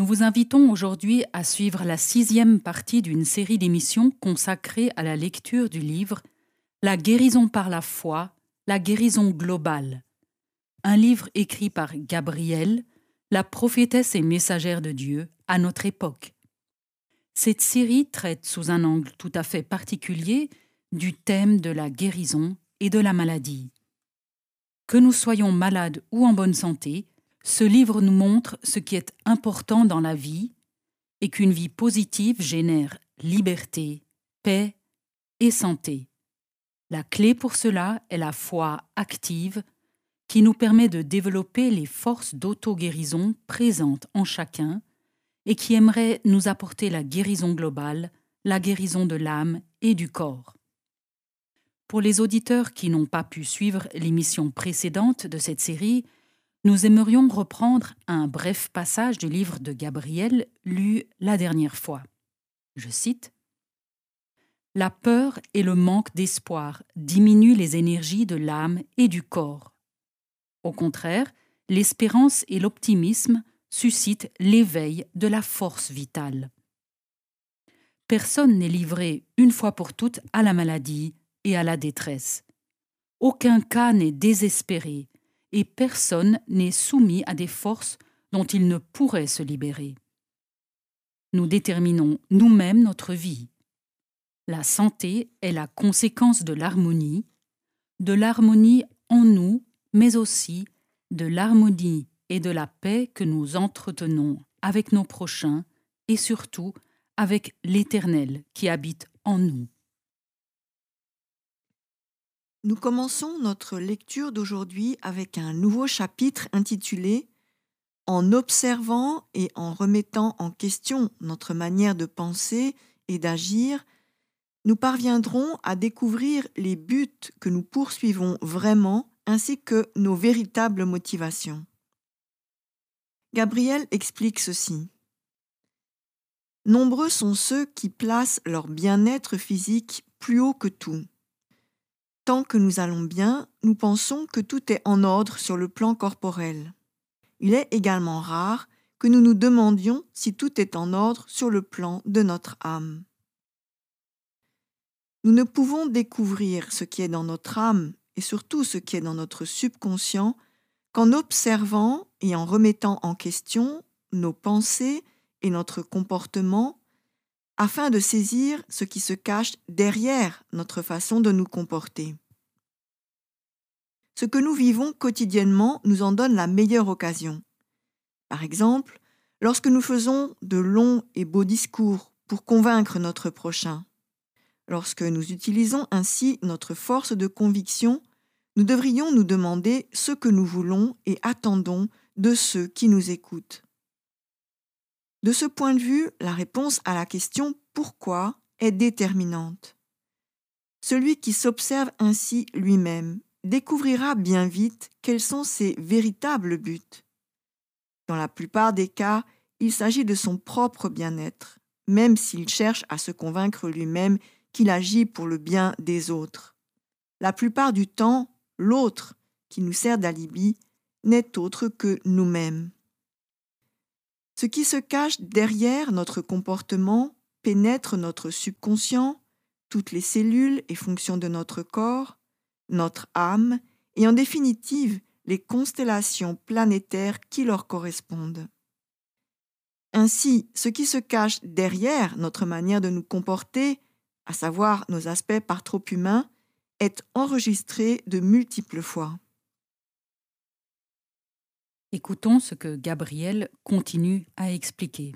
Nous vous invitons aujourd'hui à suivre la 6e partie d'une série d'émissions consacrée à la lecture du livre La guérison par la foi, la guérison globale, un livre écrit par Gabrielle, la prophétesse et messagère de Dieu à notre époque. Cette série traite sous un angle tout à fait particulier du thème de la guérison et de la maladie. Que nous soyons malades ou en bonne santé, ce livre nous montre ce qui est important dans la vie et qu'une vie positive génère liberté, paix et santé. La clé pour cela est la foi active qui nous permet de développer les forces d'auto-guérison présentes en chacun et qui aimerait nous apporter la guérison globale, la guérison de l'âme et du corps. Pour les auditeurs qui n'ont pas pu suivre l'émission précédente de cette série, nous aimerions reprendre un bref passage du livre de Gabrielle lu la dernière fois. Je cite : « La peur et le manque d'espoir diminuent les énergies de l'âme et du corps. Au contraire, l'espérance et l'optimisme suscitent l'éveil de la force vitale. Personne n'est livré une fois pour toutes à la maladie et à la détresse. Aucun cas n'est désespéré et personne n'est soumis à des forces dont il ne pourrait se libérer. Nous déterminons nous-mêmes notre vie. La santé est la conséquence de l'harmonie en nous, mais aussi de l'harmonie et de la paix que nous entretenons avec nos prochains et surtout avec l'Éternel qui habite en nous. » Nous commençons notre lecture d'aujourd'hui avec un nouveau chapitre intitulé « En observant et en remettant en question notre manière de penser et d'agir, nous parviendrons à découvrir les buts que nous poursuivons vraiment ainsi que nos véritables motivations. » Gabrielle explique ceci. « Nombreux sont ceux qui placent leur bien-être physique plus haut que tout. Tant que nous allons bien, nous pensons que tout est en ordre sur le plan corporel. Il est également rare que nous nous demandions si tout est en ordre sur le plan de notre âme. Nous ne pouvons découvrir ce qui est dans notre âme et surtout ce qui est dans notre subconscient qu'en observant et en remettant en question nos pensées et notre comportement afin de saisir ce qui se cache derrière notre façon de nous comporter. Ce que nous vivons quotidiennement nous en donne la meilleure occasion. Par exemple, lorsque nous faisons de longs et beaux discours pour convaincre notre prochain, lorsque nous utilisons ainsi notre force de conviction, nous devrions nous demander ce que nous voulons et attendons de ceux qui nous écoutent. De ce point de vue, la réponse à la question « pourquoi » est déterminante. Celui qui s'observe ainsi lui-même découvrira bien vite quels sont ses véritables buts. Dans la plupart des cas, il s'agit de son propre bien-être, même s'il cherche à se convaincre lui-même qu'il agit pour le bien des autres. La plupart du temps, l'autre, qui nous sert d'alibi, n'est autre que nous-mêmes. Ce qui se cache derrière notre comportement pénètre notre subconscient, toutes les cellules et fonctions de notre corps, notre âme et en définitive les constellations planétaires qui leur correspondent. Ainsi, ce qui se cache derrière notre manière de nous comporter, à savoir nos aspects par trop humains, est enregistré de multiples fois. Écoutons ce que Gabrielle continue à expliquer.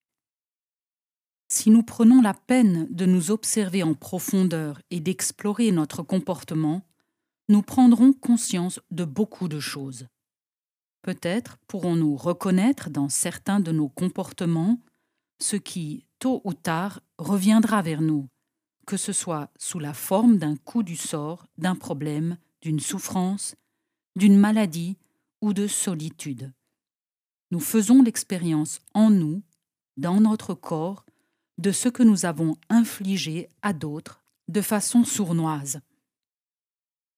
Si nous prenons la peine de nous observer en profondeur et d'explorer notre comportement, nous prendrons conscience de beaucoup de choses. Peut-être pourrons-nous reconnaître dans certains de nos comportements ce qui, tôt ou tard, reviendra vers nous, que ce soit sous la forme d'un coup du sort, d'un problème, d'une souffrance, d'une maladie ou de solitude. Nous faisons l'expérience en nous, dans notre corps, de ce que nous avons infligé à d'autres de façon sournoise.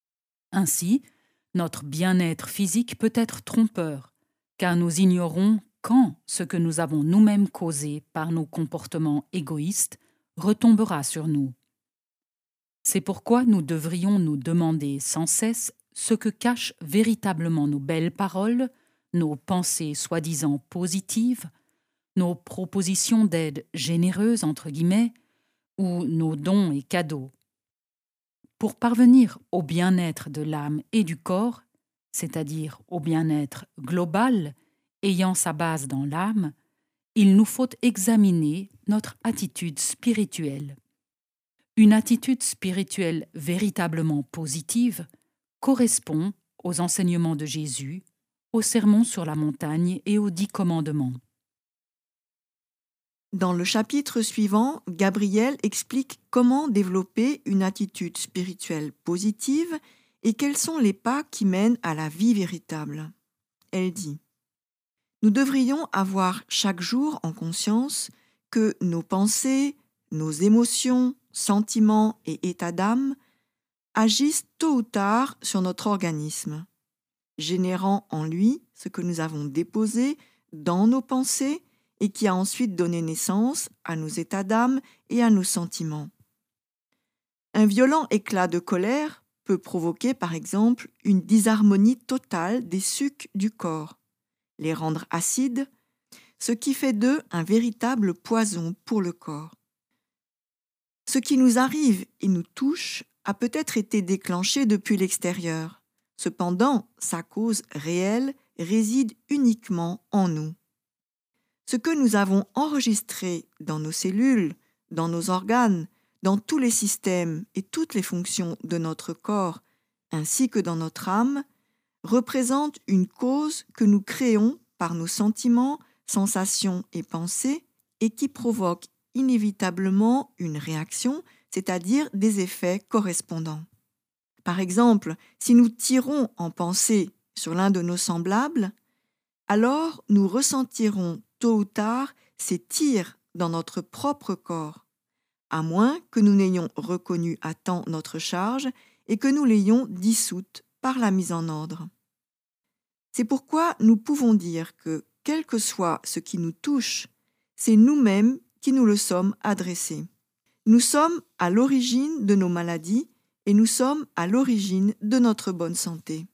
Ainsi, notre bien-être physique peut être trompeur, car nous ignorons quand ce que nous avons nous-mêmes causé par nos comportements égoïstes retombera sur nous. C'est pourquoi nous devrions nous demander sans cesse ce que cachent véritablement nos belles paroles, nos pensées soi-disant positives, nos propositions d'aide généreuses, entre guillemets, ou nos dons et cadeaux. Pour parvenir au bien-être de l'âme et du corps, c'est-à-dire au bien-être global, ayant sa base dans l'âme, il nous faut examiner notre attitude spirituelle. Une attitude spirituelle véritablement positive correspond aux enseignements de Jésus, au sermon sur la montagne et aux 10 commandements. Dans le chapitre suivant, Gabrielle explique comment développer une attitude spirituelle positive et quels sont les pas qui mènent à la vie véritable. Elle dit : nous devrions avoir chaque jour en conscience que nos pensées, nos émotions, sentiments et états d'âme agissent tôt ou tard sur notre organisme, générant en lui ce que nous avons déposé dans nos pensées et qui a ensuite donné naissance à nos états d'âme et à nos sentiments. Un violent éclat de colère peut provoquer par exemple une disharmonie totale des sucs du corps, les rendre acides, ce qui fait d'eux un véritable poison pour le corps. Ce qui nous arrive et nous touche a peut-être été déclenché depuis l'extérieur. Cependant, sa cause réelle réside uniquement en nous. Ce que nous avons enregistré dans nos cellules, dans nos organes, dans tous les systèmes et toutes les fonctions de notre corps, ainsi que dans notre âme, représente une cause que nous créons par nos sentiments, sensations et pensées et qui provoque inévitablement une réaction, c'est-à-dire des effets correspondants. Par exemple, si nous tirons en pensée sur l'un de nos semblables, alors nous ressentirons tôt ou tard ces tirs dans notre propre corps, à moins que nous n'ayons reconnu à temps notre charge et que nous l'ayons dissoute par la mise en ordre. C'est pourquoi nous pouvons dire que, quel que soit ce qui nous touche, c'est nous-mêmes qui nous le sommes adressés. Nous sommes à l'origine de nos maladies et nous sommes à l'origine de notre bonne santé.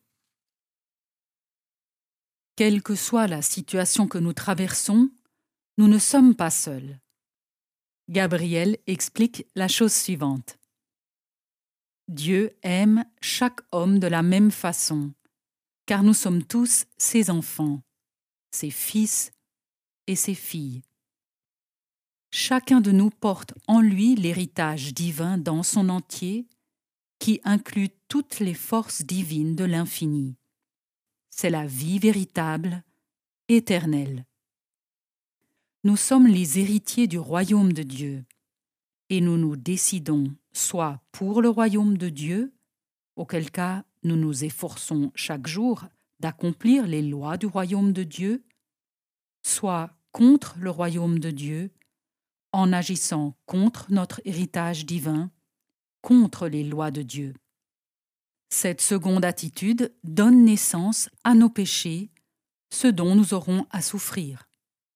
Quelle que soit la situation que nous traversons, nous ne sommes pas seuls. Gabrielle explique la chose suivante. Dieu aime chaque homme de la même façon, car nous sommes tous ses enfants, ses fils et ses filles. Chacun de nous porte en lui l'héritage divin dans son entier, qui inclut toutes les forces divines de l'infini. C'est la vie véritable, éternelle. Nous sommes les héritiers du royaume de Dieu, et nous nous décidons soit pour le royaume de Dieu, auquel cas nous nous efforçons chaque jour d'accomplir les lois du royaume de Dieu, soit contre le royaume de Dieu, en agissant contre notre héritage divin, contre les lois de Dieu. Cette seconde attitude donne naissance à nos péchés, ce dont nous aurons à souffrir.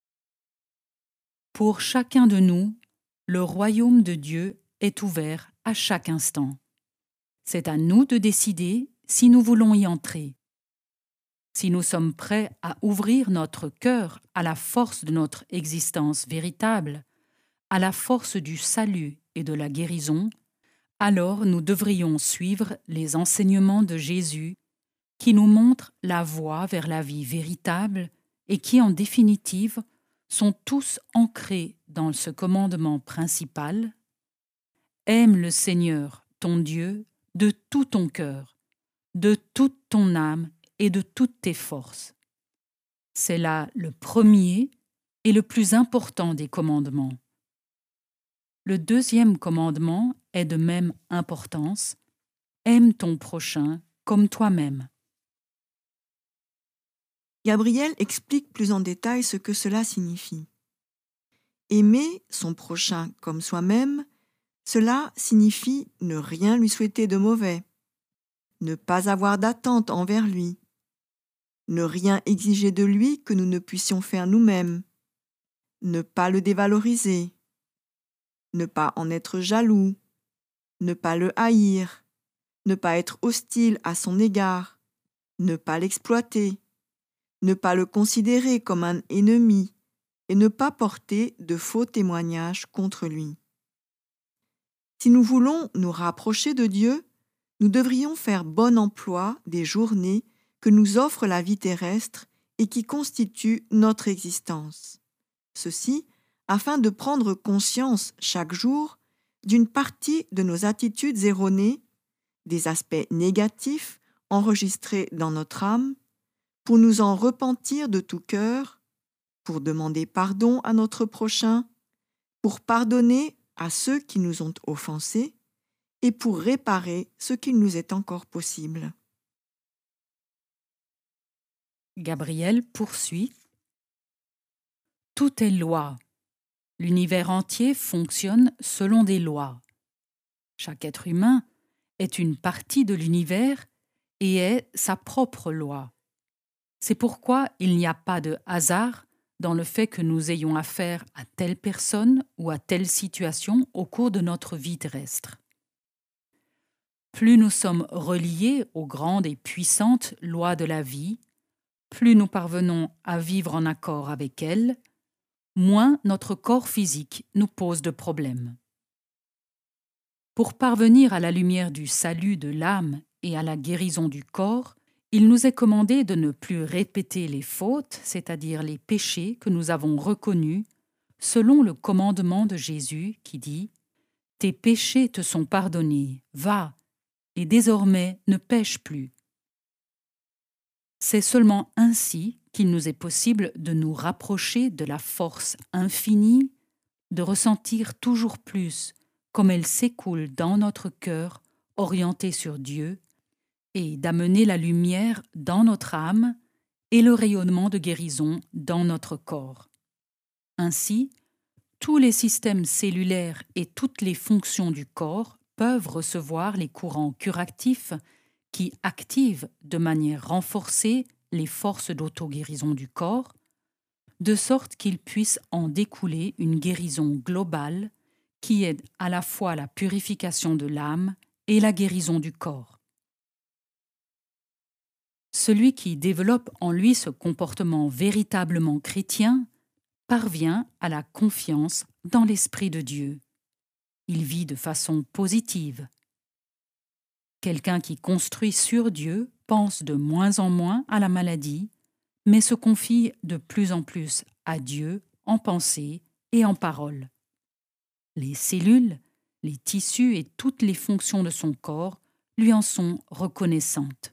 Pour chacun de nous, le royaume de Dieu est ouvert à chaque instant. C'est à nous de décider si nous voulons y entrer. Si nous sommes prêts à ouvrir notre cœur à la force de notre existence véritable, à la force du salut et de la guérison, alors nous devrions suivre les enseignements de Jésus qui nous montrent la voie vers la vie véritable et qui, en définitive, sont tous ancrés dans ce commandement principal : aime le Seigneur, ton Dieu, de tout ton cœur, de toute ton âme et de toutes tes forces. C'est là le premier et le plus important des commandements. Le deuxième commandement est de même importance : aime ton prochain comme toi-même. Gabrielle explique plus en détail ce que cela signifie. Aimer son prochain comme soi-même, cela signifie ne rien lui souhaiter de mauvais, ne pas avoir d'attente envers lui, ne rien exiger de lui que nous ne puissions faire nous-mêmes, ne pas le dévaloriser, ne pas en être jaloux, ne pas le haïr, ne pas être hostile à son égard, ne pas l'exploiter, ne pas le considérer comme un ennemi et ne pas porter de faux témoignages contre lui. Si nous voulons nous rapprocher de Dieu, nous devrions faire bon emploi des journées que nous offre la vie terrestre et qui constituent notre existence. Ceci afin de prendre conscience chaque jour d'une partie de nos attitudes erronées, des aspects négatifs enregistrés dans notre âme, pour nous en repentir de tout cœur, pour demander pardon à notre prochain, pour pardonner à ceux qui nous ont offensés et pour réparer ce qu'il nous est encore possible. Gabriel poursuit. Tout est loi. L'univers entier fonctionne selon des lois. Chaque être humain est une partie de l'univers et est sa propre loi. C'est pourquoi il n'y a pas de hasard dans le fait que nous ayons affaire à telle personne ou à telle situation au cours de notre vie terrestre. Plus nous sommes reliés aux grandes et puissantes lois de la vie, plus nous parvenons à vivre en accord avec elles, moins notre corps physique nous pose de problèmes. Pour parvenir à la lumière du salut de l'âme et à la guérison du corps, il nous est commandé de ne plus répéter les fautes, c'est-à-dire les péchés que nous avons reconnus, selon le commandement de Jésus qui dit « Tes péchés te sont pardonnés, va, et désormais ne pêche plus. » C'est seulement ainsi qu'il nous est possible de nous rapprocher de la force infinie, de ressentir toujours plus comme elle s'écoule dans notre cœur orienté sur Dieu, et d'amener la lumière dans notre âme et le rayonnement de guérison dans notre corps. Ainsi, tous les systèmes cellulaires et toutes les fonctions du corps peuvent recevoir les courants curatifs qui activent de manière renforcée les forces d'auto-guérison du corps, de sorte qu'il puisse en découler une guérison globale qui aide à la fois la purification de l'âme et la guérison du corps. Celui qui développe en lui ce comportement véritablement chrétien parvient à la confiance dans l'Esprit de Dieu. Il vit de façon positive. Quelqu'un qui construit sur Dieu pense de moins en moins à la maladie, mais se confie de plus en plus à Dieu en pensée et en parole. Les cellules, les tissus et toutes les fonctions de son corps lui en sont reconnaissantes.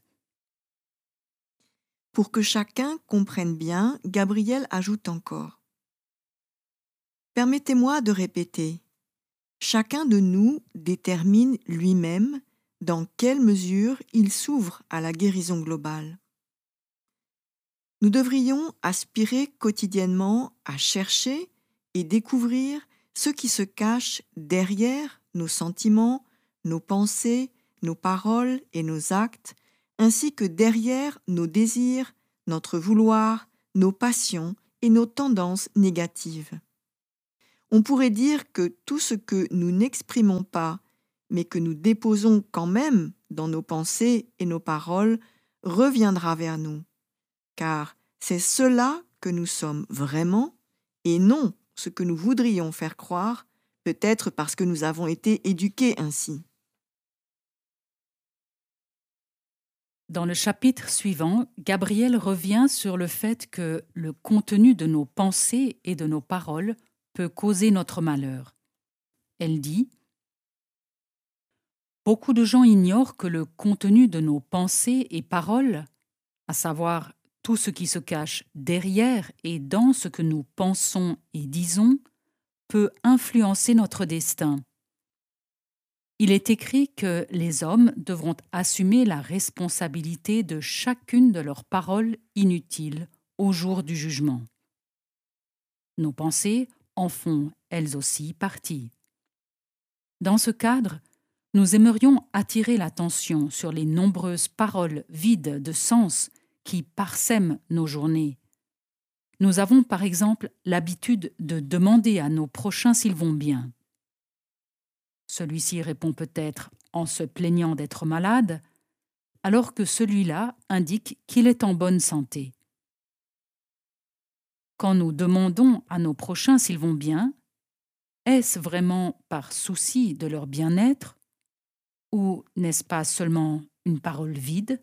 Pour que chacun comprenne bien, Gabriel ajoute encore. Permettez-moi de répéter. Chacun de nous détermine lui-même dans quelle mesure il s'ouvre à la guérison globale. Nous devrions aspirer quotidiennement à chercher et découvrir ce qui se cache derrière nos sentiments, nos pensées, nos paroles et nos actes, ainsi que derrière nos désirs, notre vouloir, nos passions et nos tendances négatives. On pourrait dire que tout ce que nous n'exprimons pas, mais que nous déposons quand même dans nos pensées et nos paroles, reviendra vers nous, car c'est cela que nous sommes vraiment et non ce que nous voudrions faire croire, peut-être parce que nous avons été éduqués ainsi. Dans le chapitre suivant, Gabriel revient sur le fait que le contenu de nos pensées et de nos paroles peut causer notre malheur. Elle dit « Beaucoup de gens ignorent que le contenu de nos pensées et paroles, à savoir tout ce qui se cache derrière et dans ce que nous pensons et disons, peut influencer notre destin. Il est écrit que les hommes devront assumer la responsabilité de chacune de leurs paroles inutiles au jour du jugement. Nos pensées en font elles aussi partie. Dans ce cadre, nous aimerions attirer l'attention sur les nombreuses paroles vides de sens qui parsèment nos journées. Nous avons par exemple l'habitude de demander à nos prochains s'ils vont bien. Celui-ci répond peut-être en se plaignant d'être malade, alors que celui-là indique qu'il est en bonne santé. Quand nous demandons à nos prochains s'ils vont bien, est-ce vraiment par souci de leur bien-être ou n'est-ce pas seulement une parole vide?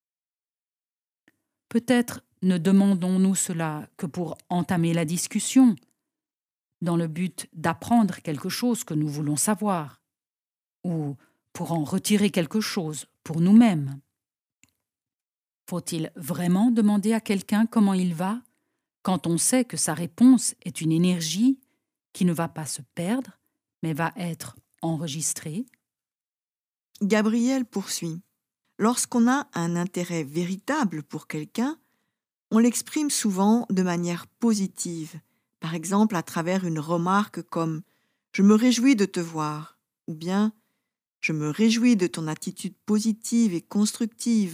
Peut-être ne demandons-nous cela que pour entamer la discussion, dans le but d'apprendre quelque chose que nous voulons savoir, ou pour en retirer quelque chose pour nous-mêmes. Faut-il vraiment demander à quelqu'un comment il va quand on sait que sa réponse est une énergie qui ne va pas se perdre, mais va être enregistrée? Gabriel poursuit. Lorsqu'on a un intérêt véritable pour quelqu'un, on l'exprime souvent de manière positive, par exemple à travers une remarque comme « Je me réjouis de te voir » ou bien « Je me réjouis de ton attitude positive et constructive »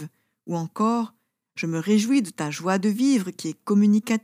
ou encore « Je me réjouis de ta joie de vivre qui est communicative ».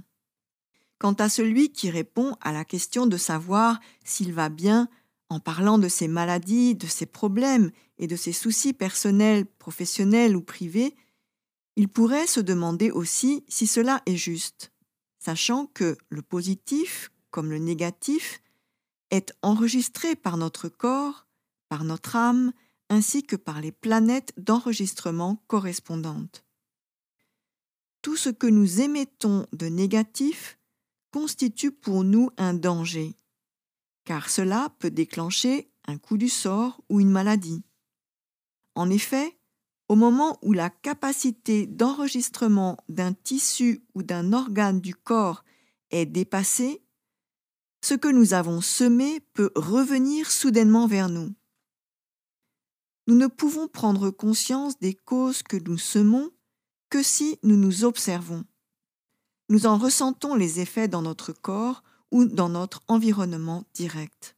Quant à celui qui répond à la question de savoir s'il va bien en parlant de ses maladies, de ses problèmes et de ses soucis personnels, professionnels ou privés, il pourrait se demander aussi si cela est juste, sachant que le positif, comme le négatif, est enregistré par notre corps, par notre âme, ainsi que par les planètes d'enregistrement correspondantes. Tout ce que nous émettons de négatif constitue pour nous un danger, car cela peut déclencher un coup du sort ou une maladie. En effet, au moment où la capacité d'enregistrement d'un tissu ou d'un organe du corps est dépassée, ce que nous avons semé peut revenir soudainement vers nous. Nous ne pouvons prendre conscience des causes que nous semons que si nous nous observons. Nous en ressentons les effets dans notre corps ou dans notre environnement direct.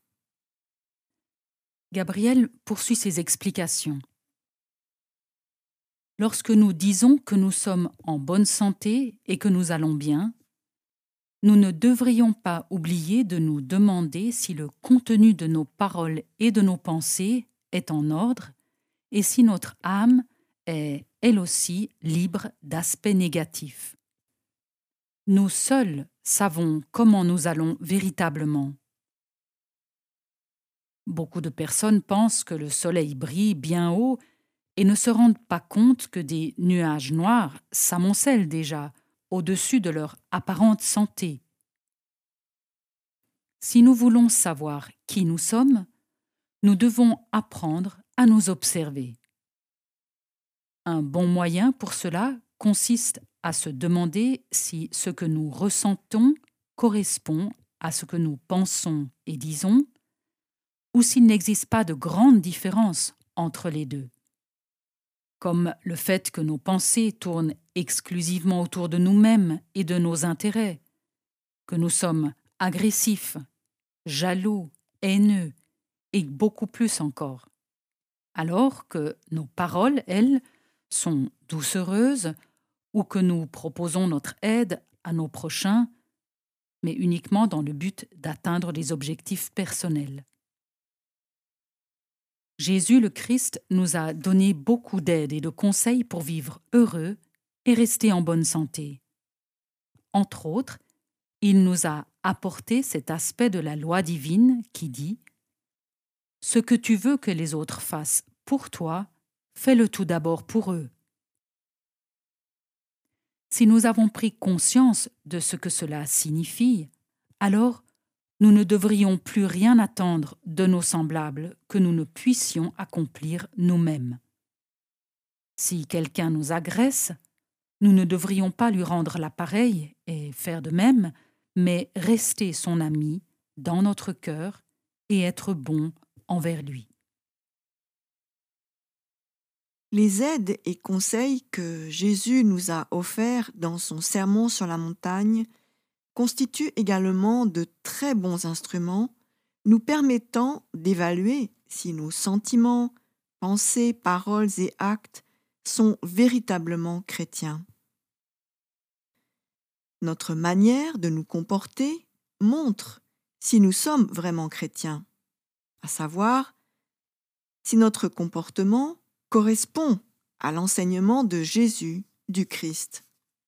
Gabriel poursuit ses explications. Lorsque nous disons que nous sommes en bonne santé et que nous allons bien, nous ne devrions pas oublier de nous demander si le contenu de nos paroles et de nos pensées est en ordre et si notre âme est, elle aussi, libre d'aspects négatifs. Nous seuls savons comment nous allons véritablement. Beaucoup de personnes pensent que le soleil brille bien haut et ne se rendent pas compte que des nuages noirs s'amoncellent déjà au-dessus de leur apparente santé. Si nous voulons savoir qui nous sommes, nous devons apprendre à nous observer. Un bon moyen pour cela consiste à se demander si ce que nous ressentons correspond à ce que nous pensons et disons, ou s'il n'existe pas de grande différence entre les deux. Comme le fait que nos pensées tournent exclusivement autour de nous-mêmes et de nos intérêts, que nous sommes agressifs, jaloux, haineux et beaucoup plus encore, alors que nos paroles, elles, sont doucereuses ou que nous proposons notre aide à nos prochains, mais uniquement dans le but d'atteindre des objectifs personnels. Jésus le Christ nous a donné beaucoup d'aide et de conseils pour vivre heureux et rester en bonne santé. Entre autres, il nous a apporté cet aspect de la loi divine qui dit « Ce que tu veux que les autres fassent pour toi, fais-le tout d'abord pour eux. » Si nous avons pris conscience de ce que cela signifie, alors nous ne devrions plus rien attendre de nos semblables que nous ne puissions accomplir nous-mêmes. Si quelqu'un nous agresse, nous ne devrions pas lui rendre l'appareil et faire de même, mais rester son ami dans notre cœur et être bon envers lui. Les aides et conseils que Jésus nous a offerts dans son sermon sur la montagne constituent également de très bons instruments nous permettant d'évaluer si nos sentiments, pensées, paroles et actes sont véritablement chrétiens. Notre manière de nous comporter montre si nous sommes vraiment chrétiens, à savoir si notre comportement correspond à l'enseignement de Jésus, du Christ.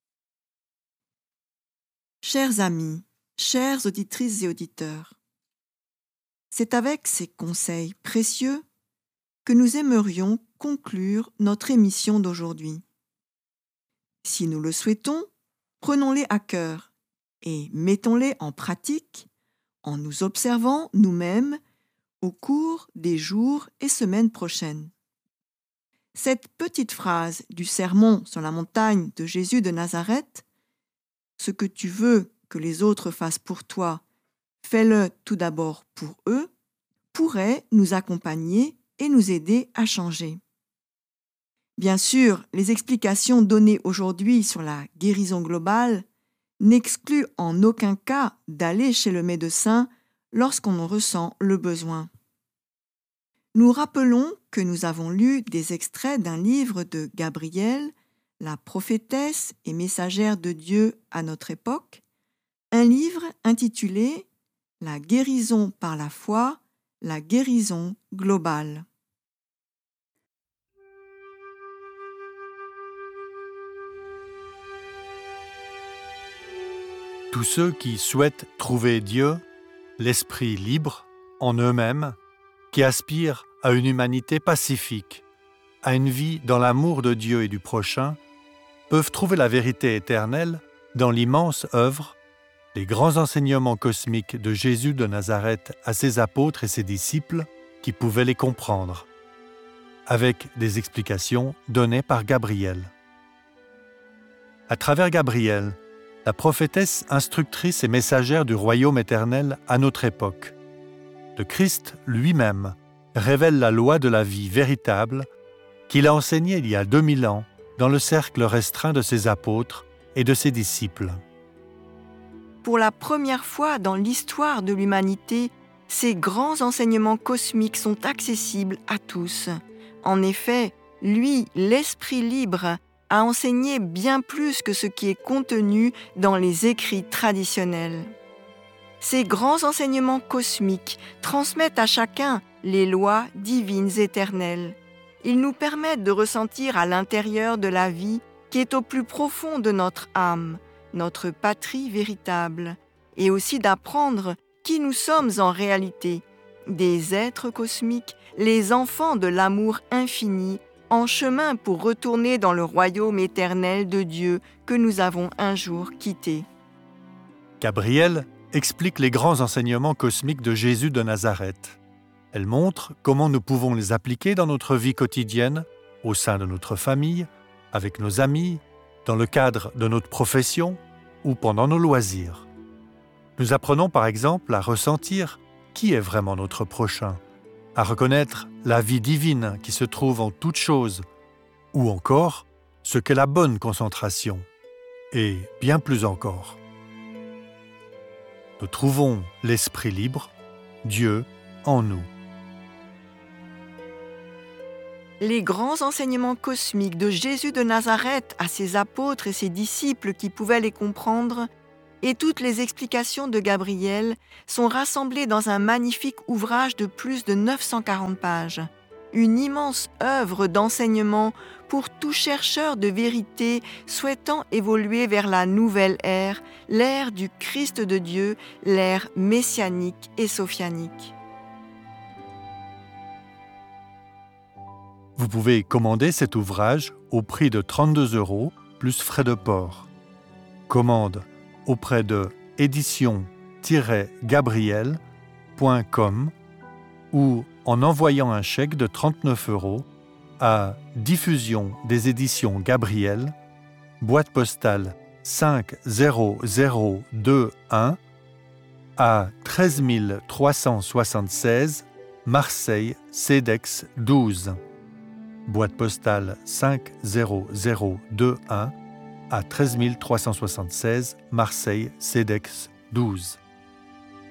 Chers amis, chères auditrices et auditeurs, c'est avec ces conseils précieux que nous aimerions conclure notre émission d'aujourd'hui. Si nous le souhaitons, prenons-les à cœur et mettons-les en pratique en nous observant nous-mêmes au cours des jours et semaines prochaines. Cette petite phrase du sermon sur la montagne de Jésus de Nazareth, « Ce que tu veux que les autres fassent pour toi, fais-le tout d'abord pour eux », pourrait nous accompagner et nous aider à changer. Bien sûr, les explications données aujourd'hui sur la guérison globale n'excluent en aucun cas d'aller chez le médecin lorsqu'on en ressent le besoin. Nous rappelons que nous avons lu des extraits d'un livre de Gabrielle, la prophétesse et messagère de Dieu à notre époque, un livre intitulé « La guérison par la foi, la guérison globale ». Tous ceux qui souhaitent trouver Dieu, l'esprit libre, en eux-mêmes, qui aspirent à une humanité pacifique, à une vie dans l'amour de Dieu et du prochain, peuvent trouver la vérité éternelle dans l'immense œuvre, les grands enseignements cosmiques de Jésus de Nazareth à ses apôtres et ses disciples qui pouvaient les comprendre, avec des explications données par Gabrielle. À travers Gabrielle, la prophétesse instructrice et messagère du royaume éternel à notre époque, le Christ lui-même révèle la loi de la vie véritable qu'il a enseignée il y a 2000 ans dans le cercle restreint de ses apôtres et de ses disciples. Pour la première fois dans l'histoire de l'humanité, ces grands enseignements cosmiques sont accessibles à tous. En effet, lui, l'Esprit libre, a enseigné bien plus que ce qui est contenu dans les écrits traditionnels. Ces grands enseignements cosmiques transmettent à chacun les lois divines éternelles. Ils nous permettent de ressentir à l'intérieur de la vie qui est au plus profond de notre âme, notre patrie véritable, et aussi d'apprendre qui nous sommes en réalité, des êtres cosmiques, les enfants de l'amour infini, en chemin pour retourner dans le royaume éternel de Dieu que nous avons un jour quitté. Gabrielle explique les grands enseignements cosmiques de Jésus de Nazareth. Elle montre comment nous pouvons les appliquer dans notre vie quotidienne, au sein de notre famille, avec nos amis, dans le cadre de notre profession ou pendant nos loisirs. Nous apprenons par exemple à ressentir qui est vraiment notre prochain, à reconnaître la vie divine qui se trouve en toutes choses, ou encore ce qu'est la bonne concentration, et bien plus encore. Nous trouvons l'Esprit libre, Dieu, en nous. Les grands enseignements cosmiques de Jésus de Nazareth à ses apôtres et ses disciples qui pouvaient les comprendre, et toutes les explications de Gabrielle sont rassemblées dans un magnifique ouvrage de plus de 940 pages. Une immense œuvre d'enseignement pour tout chercheur de vérité souhaitant évoluer vers la nouvelle ère, l'ère du Christ de Dieu, l'ère messianique et sophianique. Vous pouvez commander cet ouvrage au prix de 32 € plus frais de port. Commande auprès de édition-gabriel.com ou en envoyant un chèque de 39 € à Diffusion des éditions Gabriel, boîte postale 50021 à 13 376 Marseille, CEDEX 12. Boîte postale 50021 à 13 376 Marseille, CEDEX 12.